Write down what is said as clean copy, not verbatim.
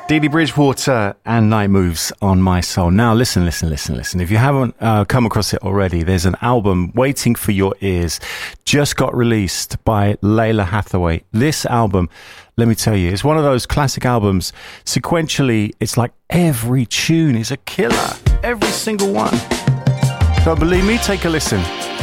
Dee Dee Bridgewater and Night Moves on My Soul. Now listen. If you haven't come across it already, there's an album waiting for your ears. Just got released by Lalah Hathaway. This album, let me tell you, it's one of those classic albums. Sequentially, it's like every tune is a killer. Every single one. Don't believe me? Take a listen.